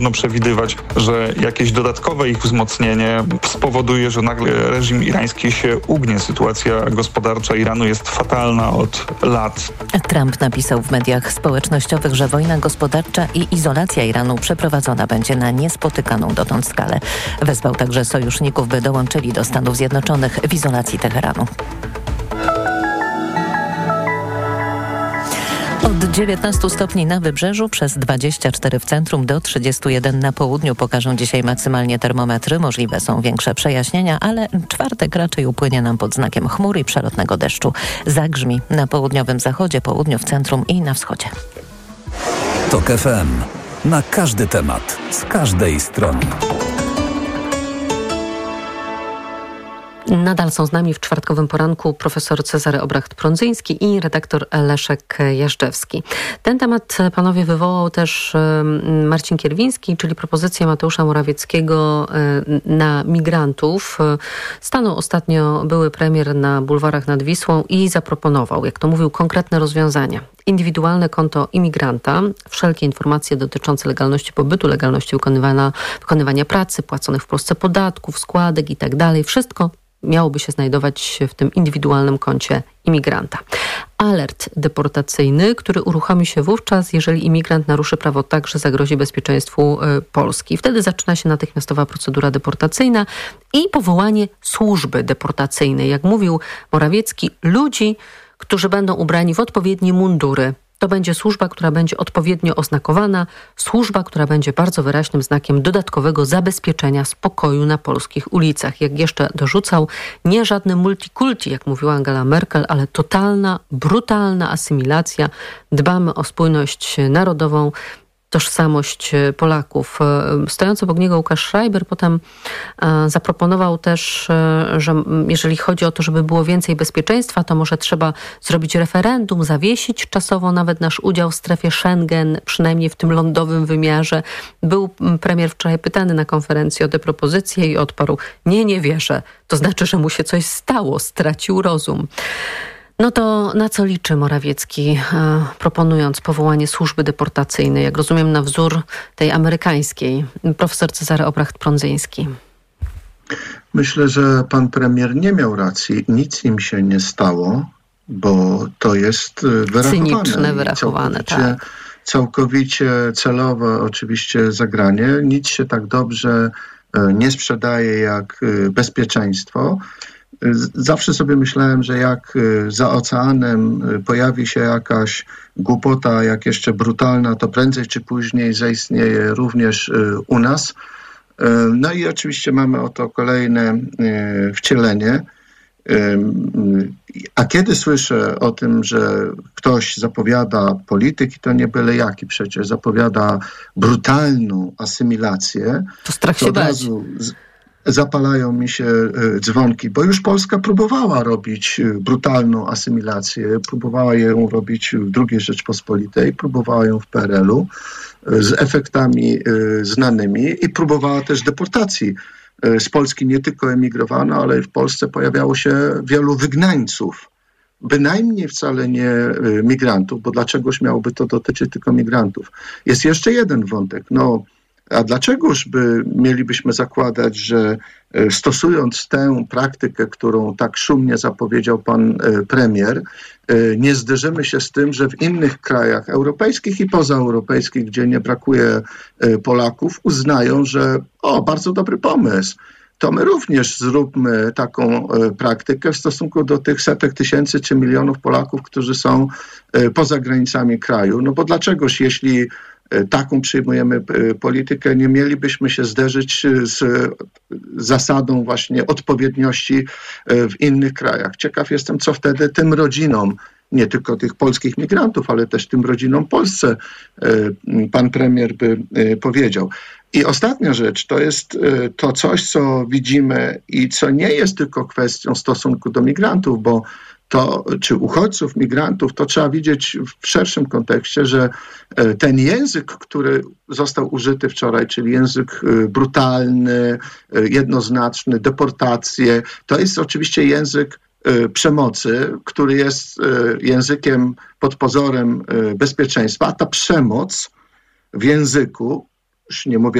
przewidywać, że jakieś dodatkowe ich wzmocnienie spowoduje, że nagle reżim irański się ugnie. Sytuacja gospodarcza Iranu jest fatalna od lat. Trump napisał w mediach społecznościowych, że wojna gospodarcza i izolacja Iranu przeprowadzona będzie na niespotykaną dotąd skalę. Wezwał także sojuszników, by dołączyli do Stanów Zjednoczonych w izolacji Teheranu. Od 19 stopni na wybrzeżu, przez 24 w centrum, do 31 na południu pokażą dzisiaj maksymalnie termometry. Możliwe są większe przejaśnienia, ale czwartek raczej upłynie nam pod znakiem chmur i przelotnego deszczu. Zagrzmi na południowym zachodzie, południu, w centrum i na wschodzie. TOK FM. Na każdy temat, z każdej strony. Nadal są z nami w czwartkowym poranku profesor Cezary Obracht-Prądzyński i redaktor Leszek Jażdżewski. Ten temat, panowie, wywołał też Marcin Kierwiński, czyli propozycję Mateusza Morawieckiego na migrantów. Stanął ostatnio były premier na bulwarach nad Wisłą i zaproponował, jak to mówił, konkretne rozwiązania. Indywidualne konto imigranta, wszelkie informacje dotyczące legalności pobytu, legalności wykonywania pracy, płaconych w Polsce podatków, składek itd. Wszystko miałoby się znajdować w tym indywidualnym koncie imigranta. Alert deportacyjny, który uruchomi się wówczas, jeżeli imigrant naruszy prawo tak, że zagrozi bezpieczeństwu Polski. Wtedy zaczyna się natychmiastowa procedura deportacyjna i powołanie służby deportacyjnej. Jak mówił Morawiecki, ludzi, którzy będą ubrani w odpowiednie mundury. To będzie służba, która będzie odpowiednio oznakowana, służba, która będzie bardzo wyraźnym znakiem dodatkowego zabezpieczenia spokoju na polskich ulicach. Jak jeszcze dorzucał, nie żadne multikulti, jak mówiła Angela Merkel, ale totalna, brutalna asymilacja. Dbamy o spójność narodową, tożsamość Polaków. Stojący obok niego Łukasz Schreiber potem zaproponował też, że jeżeli chodzi o to, żeby było więcej bezpieczeństwa, to może trzeba zrobić referendum, zawiesić czasowo nawet nasz udział w strefie Schengen, przynajmniej w tym lądowym wymiarze. Był premier wczoraj pytany na konferencji o tę propozycję i odparł: nie wierzę. To znaczy, że mu się coś stało, stracił rozum. No to na co liczy Morawiecki, proponując powołanie służby deportacyjnej, jak rozumiem na wzór tej amerykańskiej? Profesor Cezary Obracht-Prądzyński. Myślę, że pan premier nie miał racji. Nic im się nie stało, bo to jest wyrachowane. Cyniczne, wyrachowane, tak. Całkowicie celowe oczywiście zagranie. Nic się tak dobrze nie sprzedaje jak bezpieczeństwo. Zawsze sobie myślałem, że jak za oceanem pojawi się jakaś głupota, jak jeszcze brutalna, to prędzej czy później zaistnieje również u nas. No i oczywiście mamy oto kolejne wcielenie. A kiedy słyszę o tym, że ktoś zapowiada polityki, to nie byle jaki przecież, zapowiada brutalną asymilację, to strach się bać. Zapalają mi się dzwonki, bo już Polska próbowała robić brutalną asymilację, próbowała ją robić w II Rzeczpospolitej, próbowała ją w PRL-u z efektami znanymi i próbowała też deportacji. Z Polski nie tylko emigrowano, ale w Polsce pojawiało się wielu wygnańców. Bynajmniej wcale nie migrantów, bo dlaczegoż miałoby to dotyczyć tylko migrantów? Jest jeszcze jeden wątek. A dlaczegoż mielibyśmy zakładać, że stosując tę praktykę, którą tak szumnie zapowiedział pan premier, nie zderzymy się z tym, że w innych krajach europejskich i pozaeuropejskich, gdzie nie brakuje Polaków, uznają, że bardzo dobry pomysł. To my również zróbmy taką praktykę w stosunku do tych setek tysięcy czy milionów Polaków, którzy są poza granicami kraju. No bo dlaczegoż, jeśli taką przyjmujemy politykę, nie mielibyśmy się zderzyć z zasadą właśnie odpowiedniości w innych krajach. Ciekaw jestem, co wtedy tym rodzinom, nie tylko tych polskich migrantów, ale też tym rodzinom w Polsce pan premier by powiedział. I ostatnia rzecz to jest to coś, co widzimy i co nie jest tylko kwestią stosunku do migrantów, bo to, czy uchodźców, migrantów, to trzeba widzieć w szerszym kontekście, że ten język, który został użyty wczoraj, czyli język brutalny, jednoznaczny, deportacje, to jest oczywiście język przemocy, który jest językiem pod pozorem bezpieczeństwa, a ta przemoc w języku już nie mówię